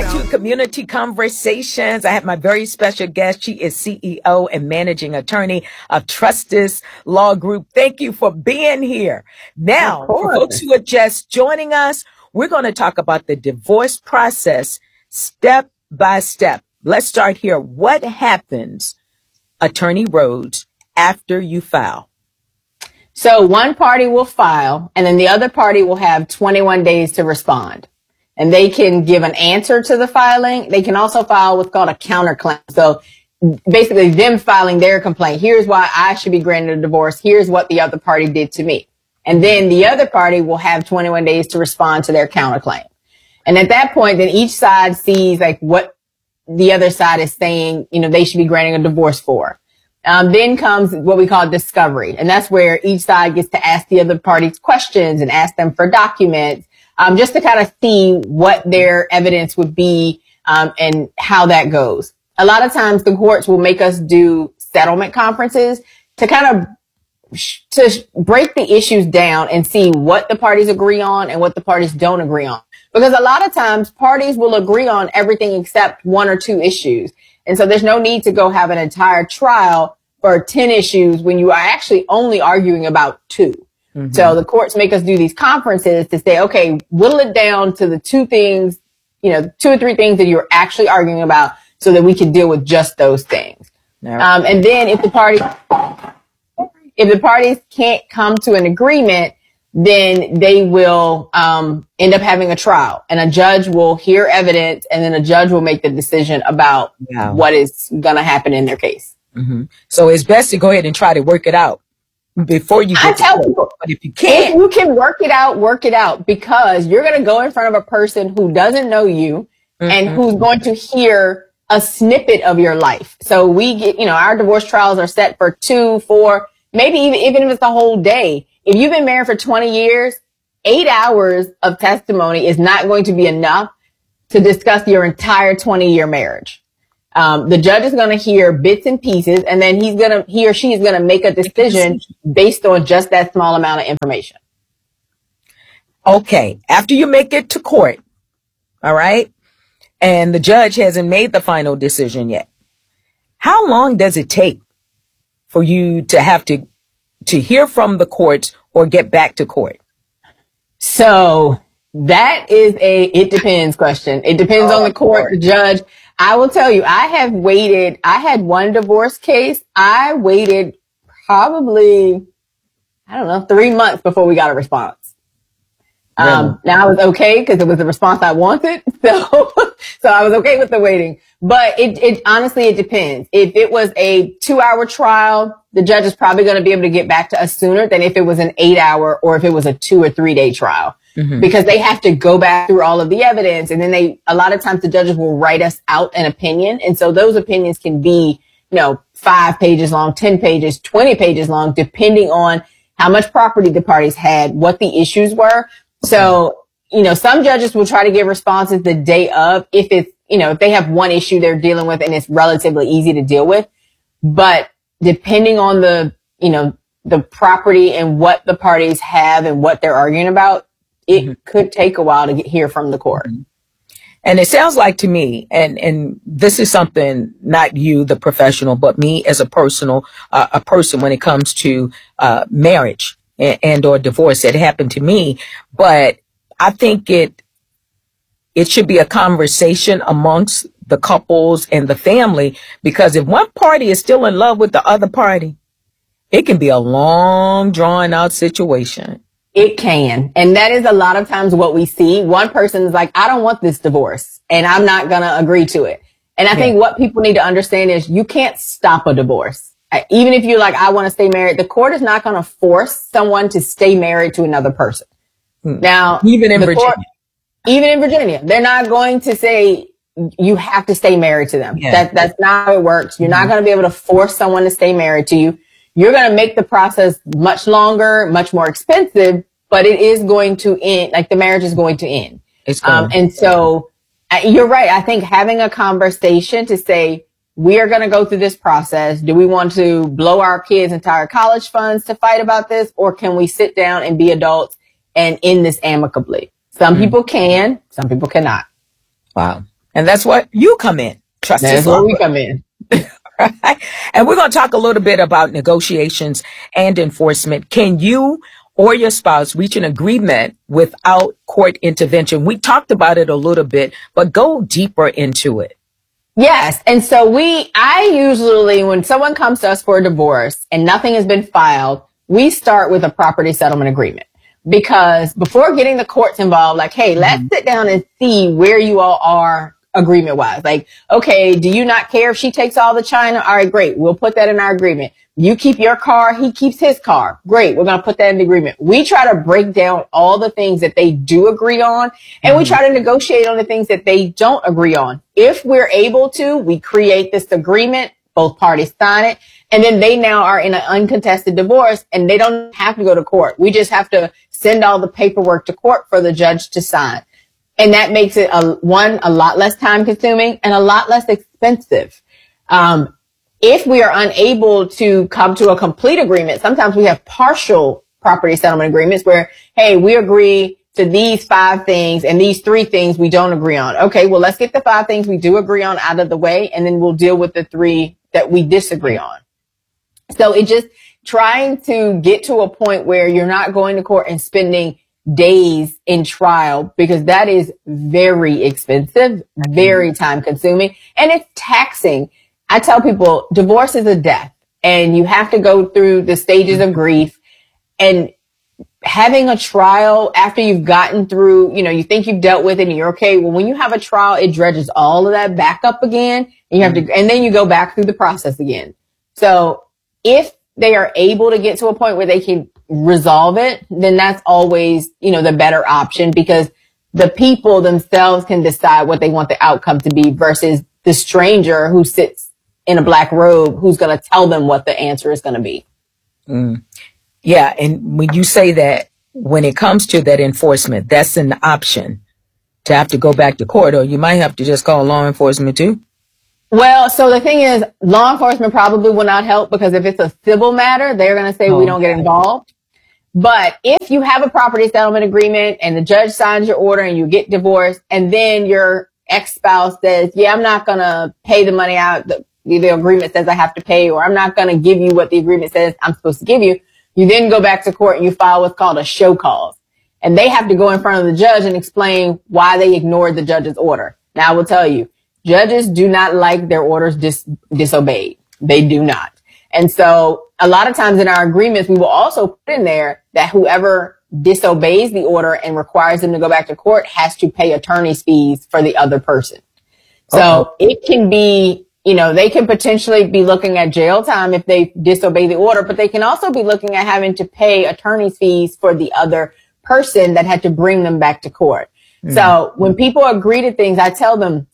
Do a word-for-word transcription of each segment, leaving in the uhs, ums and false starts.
to Community Conversations. I have my very special guest. She is C E O and managing attorney of Trustis Law Group. Thank you for being here. Now, for folks who are just joining us, we're going to talk about the divorce process step by step. Let's start here. What happens, Attorney Rhodes, after you file? So one party will file, and then the other party will have twenty-one days to respond. And they can give an answer to the filing. They can also file what's called a counterclaim. So basically them filing their complaint. Here's why I should be granted a divorce. Here's what the other party did to me. And then the other party will have twenty-one days to respond to their counterclaim. And at that point, then each side sees like what the other side is saying, you know, they should be granting a divorce for. Um, then comes what we call discovery. And that's where each side gets to ask the other parties questions and ask them for documents. Um, just to kind of see what their evidence would be, um, and how that goes. A lot of times the courts will make us do settlement conferences to kind of sh- to sh- break the issues down and see what the parties agree on and what the parties don't agree on. Because a lot of times parties will agree on everything except one or two issues. And so there's no need to go have an entire trial for ten issues when you are actually only arguing about two. Mm-hmm. So the courts make us do these conferences to say, okay, whittle it down to the two things, you know, two or three things that you're actually arguing about so that we can deal with just those things. Yep. Um, and then if the party, if the parties can't come to an agreement, then they will, um, end up having a trial, and a judge will hear evidence, and then a judge will make the decision about wow. what is going to happen in their case. Mm-hmm. So it's best to go ahead and try to work it out before you get I tell people, but if you can't, if you can work it out, work it out, because you're going to go in front of a person who doesn't know you mm-hmm. and who's going to hear a snippet of your life. So we get, you know, our divorce trials are set for two, four, maybe even, even if it's the whole day. If you've been married for twenty years, eight hours of testimony is not going to be enough to discuss your entire twenty year marriage. Um, the judge is going to hear bits and pieces, and then he's going to, he or she is going to make a decision based on just that small amount of information. Okay. After you make it to court, all right, and the judge hasn't made the final decision yet, how long does it take for you to have to, to hear from the courts or get back to court? So that is a, it depends question. It depends oh, on the court, the judge. I will tell you, I have waited. I had one divorce case. I waited probably, I don't know, three months before we got a response. Really? Um, now I was okay because it was the response I wanted. So, so I was okay with the waiting, but it, it honestly, it depends. If it was a two hour trial, the judge is probably going to be able to get back to us sooner than if it was an eight hour or if it was a two or three day trial. Mm-hmm. Because they have to go back through all of the evidence, and then they, a lot of times the judges will write us out an opinion. And so those opinions can be, you know, five pages long, ten pages, twenty pages long, depending on how much property the parties had, what the issues were. So, you know, some judges will try to give responses the day of if it's, you know, if they have one issue they're dealing with and it's relatively easy to deal with. But depending on the, you know, the property and what the parties have and what they're arguing about, it mm-hmm. could take a while to get hear from the court. Mm-hmm. And it sounds like to me, and, and this is something, not you, the professional, but me as a personal, uh, a person when it comes to, uh, marriage and, and or divorce. It happened to me, but I think it, it should be a conversation amongst the couples and the family, because if one party is still in love with the other party, it can be a long, drawn out situation. It can. And that is a lot of times what we see. One person is like, I don't want this divorce and I'm not going to agree to it. And I yeah. think what people need to understand is you can't stop a divorce. Even if you're like, I want to stay married, the court is not going to force someone to stay married to another person. Hmm. Now, even in Virginia, court, even in Virginia, they're not going to say you have to stay married to them. Yeah. That, that's not how it works. You're mm-hmm. not going to be able to force someone to stay married to you. You're going to make the process much longer, much more expensive, but it is going to end, like the marriage is going to end. It's going um, and so uh, you're right. I think having a conversation to say, we are going to go through this process. Do we want to blow our kids' entire college funds to fight about this? Or can we sit down and be adults and end this amicably? Some mm-hmm. people can, some people cannot. Wow. And that's what you come in. Trust That's where we come in. Right? And we're going to talk a little bit about negotiations and enforcement. Can you or your spouse reach an agreement without court intervention? We talked about it a little bit, but go deeper into it. Yes. And so we, I usually, when someone comes to us for a divorce and nothing has been filed, we start with a property settlement agreement. Because before getting the courts involved, like, hey, let's sit down and see where you all are agreement wise. Like, okay, do you not care if she takes all the china? All right, great. We'll put that in our agreement. You keep your car. He keeps his car. Great. We're going to put that in the agreement. We try to break down all the things that they do agree on, and mm-hmm. we try to negotiate on the things that they don't agree on. If we're able to, we create this agreement. Both parties sign it. And then they now are in an uncontested divorce and they don't have to go to court. We just have to send all the paperwork to court for the judge to sign. And that makes it a, one, a lot less time consuming and a lot less expensive. Um, if we are unable to come to a complete agreement, sometimes we have partial property settlement agreements where, hey, we agree to these five things and these three things we don't agree on. Okay, well, let's get the five things we do agree on out of the way, and then we'll deal with the three that we disagree on. So it just trying to get to a point where you're not going to court and spending days in trial, because that is very expensive, very time consuming, and it's taxing. I tell people divorce is a death, and you have to go through the stages of grief, and having a trial after you've gotten through, you know, you think you've dealt with it and you're okay. Well, when you have a trial, it dredges all of that back up again, and you have to, and then you go back through the process again. So if they are able to get to a point where they can resolve it, then that's always, you know, the better option, because the people themselves can decide what they want the outcome to be versus the stranger who sits in a black robe who's going to tell them what the answer is going to be. Mm. Yeah. And when you say that, when it comes to that enforcement, that's an option to have to go back to court, or you might have to just call law enforcement too. Well, so the thing is, law enforcement probably will not help, because if it's a civil matter, they're going to say oh, we don't get involved. But if you have a property settlement agreement and the judge signs your order and you get divorced, and then your ex-spouse says, yeah, I'm not going to pay the money out, the, the agreement says I have to pay, or I'm not going to give you what the agreement says I'm supposed to give you, you then go back to court and you file what's called a show cause. And they have to go in front of the judge and explain why they ignored the judge's order. Now, I will tell you, judges do not like their orders dis- disobeyed. They do not. And so a lot of times in our agreements, we will also put in there that whoever disobeys the order and requires them to go back to court has to pay attorney's fees for the other person. So uh-huh. it can be, you know, they can potentially be looking at jail time if they disobey the order, but they can also be looking at having to pay attorney's fees for the other person that had to bring them back to court. Mm-hmm. So when people agree to things, I tell them,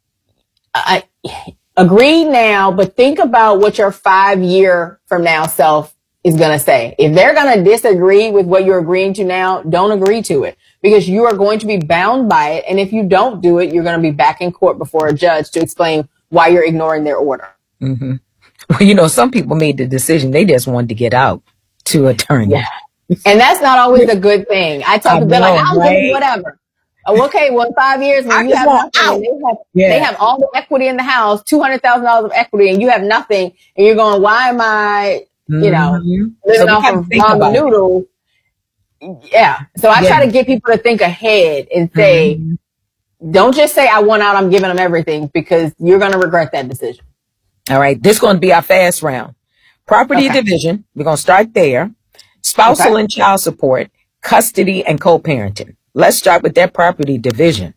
I agree now, but think about what your five year from now self is going to say. If they're going to disagree with what you're agreeing to now, don't agree to it, because you are going to be bound by it. And if you don't do it, you're going to be back in court before a judge to explain why you're ignoring their order. Mm-hmm. Well, you know, some people made the decision. They just wanted to get out to attorney. Yeah. And that's not always a good thing. I tell people, they're like, I'll do whatever. Oh, okay, well, in five years, when I you have nothing, they have, yeah. they have all the equity in the house, two hundred thousand dollars of equity, and you have nothing, and you're going, why am I, you know, mm-hmm. living so off of ramen noodles? Yeah. So I yeah. try to get people to think ahead and say, mm-hmm. don't just say, I want out, I'm giving them everything, because you're going to regret that decision. All right. This is going to be our fast round. Property okay. division. We're going to start there. Spousal okay. and child support, custody, and co-parenting. Let's start with that property division.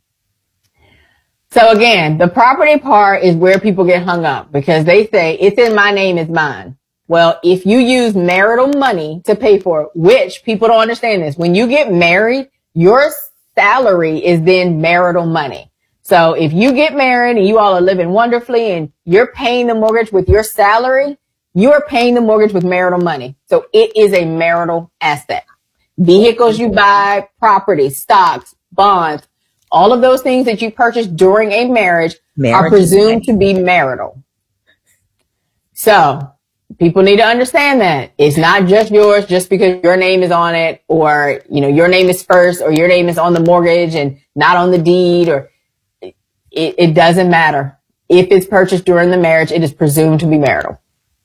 So again, the property part is where people get hung up, because they say it's in my name, it's mine. Well, if you use marital money to pay for it, which people don't understand this, when you get married, your salary is then marital money. So if you get married and you all are living wonderfully and you're paying the mortgage with your salary, you are paying the mortgage with marital money. So it is a marital asset. Vehicles you buy, property, stocks, bonds, all of those things that you purchase during a marriage, marriage are presumed to be marital. So people need to understand that it's not just yours just because your name is on it, or, you know, your name is first, or your name is on the mortgage and not on the deed, or it it, it doesn't matter. If it's purchased during the marriage, it is presumed to be marital.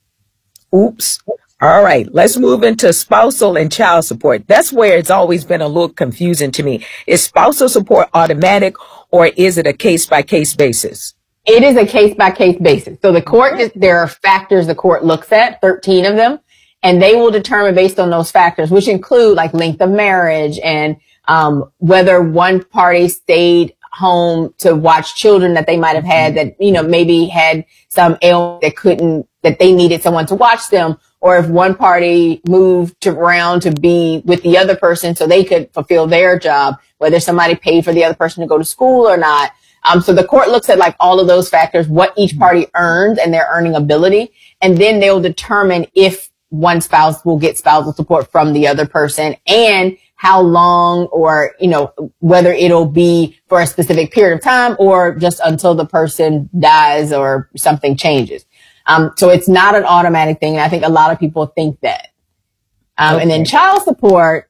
Oops. All right, let's move into spousal and child support. That's where it's always been a little confusing to me. Is spousal support automatic, or is it a case-by-case basis? It is a case-by-case basis. So the court, there are factors the court looks at, thirteen of them, and they will determine based on those factors, which include like length of marriage and um whether one party stayed home to watch children that they might have had that, you know, maybe had some ailment that couldn't, that they needed someone to watch them, or if one party moved to, around to be with the other person so they could fulfill their job, whether somebody paid for the other person to go to school or not. Um, so the court looks at like all of those factors, what each party earned and their earning ability, and then they'll determine if one spouse will get spousal support from the other person and how long, or, you know, whether it'll be for a specific period of time or just until the person dies or something changes. Um, so it's not an automatic thing. And I think a lot of people think that. Um, okay. And then child support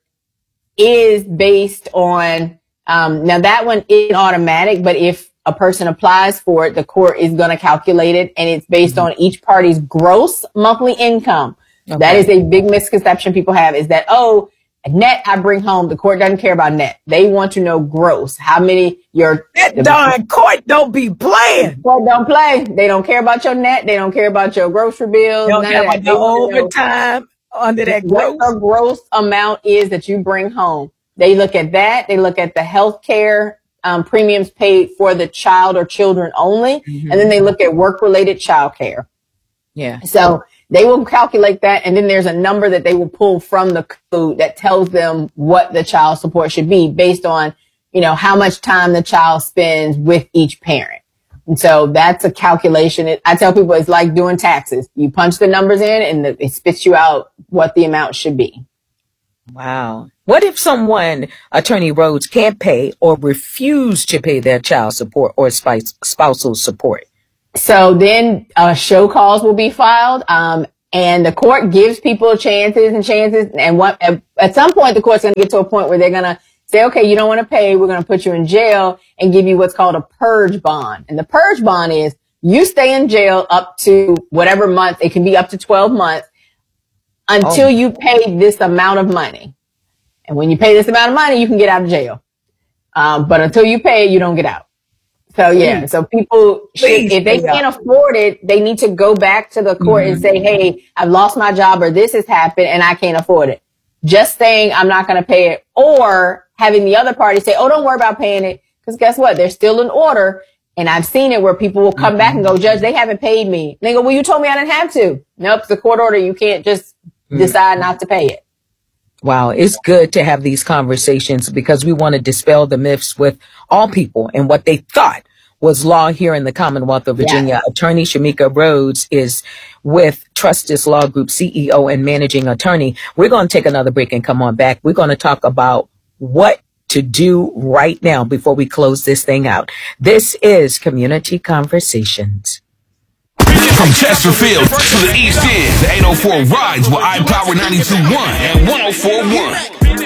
is based on, um, now that one isn't automatic, but if a person applies for it, the court is going to calculate it, and it's based mm-hmm. on each party's gross monthly income. Okay. That is a big misconception people have, is that, oh, net I bring home. The court doesn't care about net. They want to know gross. How many your that darn court don't be playing. Court don't play. They don't care about your net. They don't care about your grocery bills. They don't care about the overtime under that gross. What the gross amount is that you bring home. They look at that. They look at the health care um, premiums paid for the child or children only, mm-hmm. and then they look at work related child care. Yeah. So they will calculate that, and then there's a number that they will pull from the code that tells them what the child support should be based on, you know, how much time the child spends with each parent. And so that's a calculation. It, I tell people it's like doing taxes. You punch the numbers in and the, it spits you out what the amount should be. Wow. What if someone, Attorney Rhodes, can't pay or refuse to pay their child support or spousal support? So then uh, show cause will be filed, um, and the court gives people chances and chances. And what, at, at some point, the court's going to get to a point where they're going to say, okay, you don't want to pay. We're going to put you in jail and give you what's called a purge bond. And the purge bond is you stay in jail up to whatever month. It can be up to twelve months until oh. you pay this amount of money. And when you pay this amount of money, you can get out of jail. Um, but until you pay it, you don't get out. So yeah, so people, should, if they can't afford it, they need to go back to the court mm-hmm. and say, hey, I've lost my job or this has happened and I can't afford it. Just saying I'm not going to pay it, or having the other party say, oh, don't worry about paying it. Because guess what? There's still an order. And I've seen it where people will come mm-hmm. back and go, Judge, they haven't paid me. And they go, well, you told me I didn't have to. Nope, it's a court order. You can't just mm-hmm. decide not to pay it. Wow, it's good to have these conversations because we want to dispel the myths with all people and what they thought was law here in the Commonwealth of Virginia. Yeah. Attorney Shamika Rhodes is with Trustis Law Group, C E O and managing attorney. We're going to take another break and come on back. We're going to talk about what to do right now before we close this thing out. This is Community Conversations. From Chesterfield to the East End, the eight oh four rides with iPower ninety-two point one and one oh four point one.